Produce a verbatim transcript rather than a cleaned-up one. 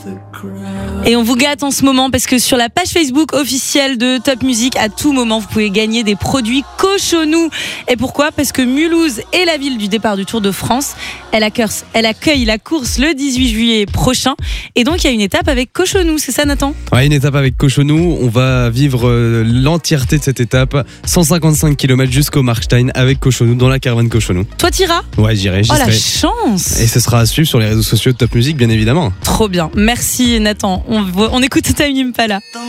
Et on vous gâte en ce moment parce que sur la page Facebook officielle de Top Music, à tout moment, vous pouvez gagner des produits Cochonou. Et pourquoi ? Parce que Mulhouse est la ville du départ du Tour de France. Elle accueille, elle accueille la course le dix-huit juillet prochain. Et donc, il y a une étape avec Cochonou, c'est ça, Nathan ? Ouais, une étape avec Cochonou. On va vivre euh, l'entièreté de cette étape, cent cinquante-cinq kilomètres jusqu'au Markstein avec Cochonou, dans la caravane Cochonou. Toi, t'iras ? Ouais, j'irai, j'y Oh, la serai. chance ! Et ce sera à suivre sur les réseaux sociaux de Top Music, bien évidemment. Trop bien. Merci, Nathan. On, on écoute Tame Impala.